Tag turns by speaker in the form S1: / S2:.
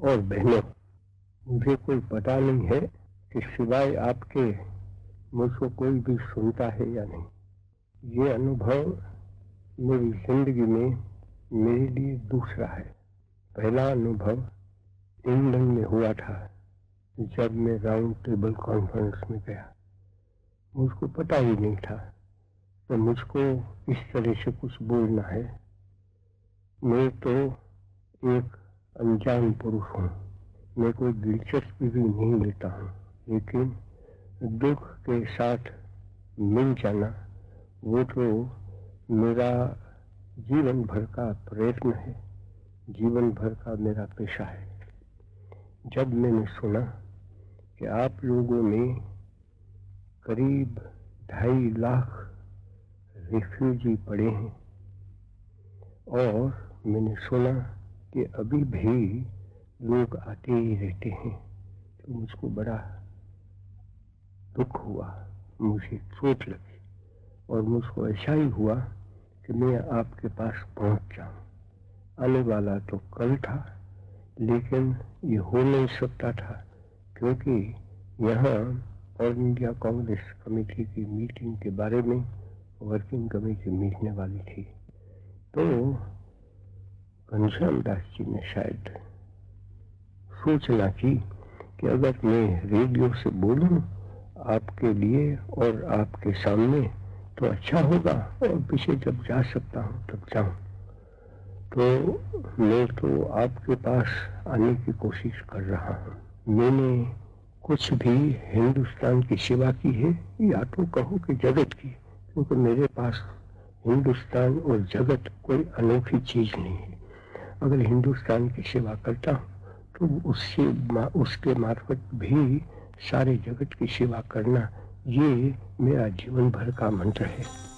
S1: और बहनों, मुझे कोई पता नहीं है कि सिवाय आपके मुझको कोई भी सुनता है या नहीं। ये अनुभव मेरी जिंदगी में मेरे लिए दूसरा है। पहला अनुभव इंग्लैंड में हुआ था जब मैं राउंड टेबल कॉन्फ्रेंस में गया। मुझको पता ही नहीं था तो मुझको इस तरह से कुछ बोलना है। मैं तो एक अनजान पुरुष हूँ, मैं कोई दिलचस्पी भी नहीं लेता हूँ, लेकिन दुख के साथ मिल जाना वो तो मेरा जीवन भर का प्रयत्न है, जीवन भर का मेरा पेशा है। जब मैंने सुना कि आप लोगों में करीब 2.5 लाख रिफ्यूजी पड़े हैं और मैंने सुना कि अभी भी लोग आते ही रहते हैं, तो मुझको बड़ा दुख हुआ, मुझे चोट लगी और मुझको ऐसा ही हुआ कि मैं आपके पास पहुंच जाऊं। आने वाला तो कल था, लेकिन ये हो नहीं सकता था क्योंकि यहाँ ऑल इंडिया कांग्रेस कमेटी की मीटिंग के बारे में वर्किंग कमेटी मिलने वाली थी। तो घनश्याम दास जी ने शायद सूचना की कि अगर मैं रेडियो से बोलूं आपके लिए और आपके सामने तो अच्छा होगा, और पीछे जब जा सकता हूं तब जाऊं। तो मैं तो आपके पास आने की कोशिश कर रहा हूं। मैंने कुछ भी हिंदुस्तान की सेवा की है या तो कहो कि जगत की, क्योंकि मेरे पास हिंदुस्तान और जगत कोई अनोखी चीज नहीं है। अगर हिंदुस्तान की सेवा करता हूँ तो उसके मार्फत भी सारे जगत की सेवा करना, ये मेरा जीवन भर का मंत्र है।